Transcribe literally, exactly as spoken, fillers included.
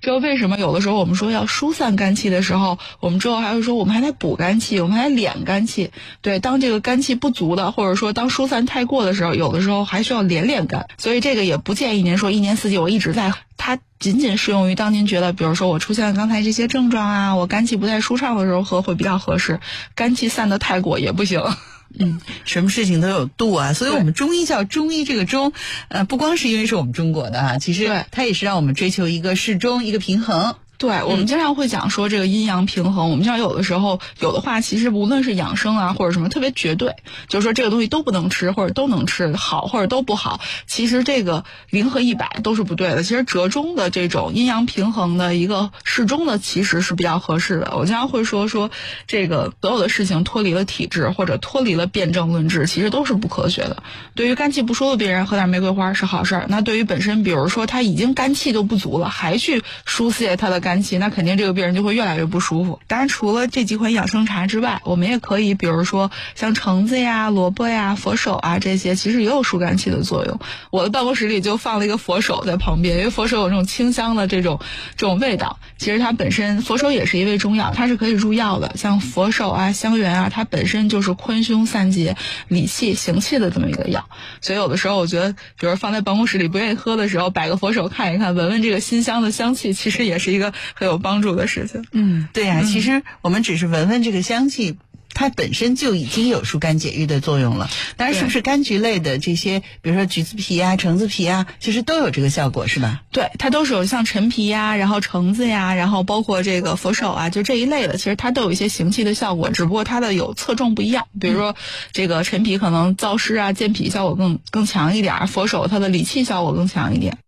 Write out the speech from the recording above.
之后为什么有的时候我们说要疏散肝气的时候，我们之后还会说我们还得补肝气，我们还得敛肝气。对，当这个肝气不足的，或者说当疏散太过的时候，有的时候还需要敛敛肝。所以这个也不建议您说一年四季我一直在喝，它仅仅适用于当您觉得比如说我出现了刚才这些症状啊，我肝气不太舒畅的时候喝会比较合适，肝气散得太过也不行。 嗯，什么事情都有度啊，所以我们中医叫中医，这个中，呃，不光是因为是我们中国的啊，其实它也是让我们追求一个适中，一个平衡。 对，我们经常会讲说这个阴阳平衡。我们经常有的时候有的话，其实无论是养生啊或者什么特别绝对，就是说这个东西都不能吃或者都能吃，好或者都不好。其实这个零和一百都是不对的。其实折中的这种阴阳平衡的一个适中的其实是比较合适的。我经常会说说这个所有的事情脱离了体质或者脱离了辩证论治，其实都是不科学的。对于肝气不舒的病人喝点玫瑰花是好事儿，那对于本身比如说他已经肝气都不足了，还去疏泄他的肝气，那肯定这个病人就会越来越不舒服。当然除了这几款养生茶之外，我们也可以比如说像橙子呀、萝卜呀、佛手啊，这些其实也有疏肝气的作用。我的办公室里就放了一个佛手在旁边，因为佛手有这种清香的这种这种味道，其实它本身佛手也是一味中药，它是可以入药的。像佛手啊、香橼啊，它本身就是坤胸散结、理气行气的这么一个药。所以有的时候我觉得比如放在办公室里不愿意喝的时候，摆个佛手看一看，闻闻这个馨香的香气，其实也是一个很有帮助的事情。 嗯，对呀、啊嗯，其实我们只是闻闻这个香气，它本身就已经有疏肝解郁的作用了。当然是不是柑橘类的这些，比如说橘子皮啊、橙子皮啊，其实都有这个效果是吧？ 对，它都是有像陈皮呀，然后橙子呀，然后包括这个佛手啊，就这一类的，其实它都有一些行气的效果，只不过它的有侧重不一样。比如说这个陈皮可能燥湿啊、健脾效果更更强一点，佛手它的理气效果更强一点。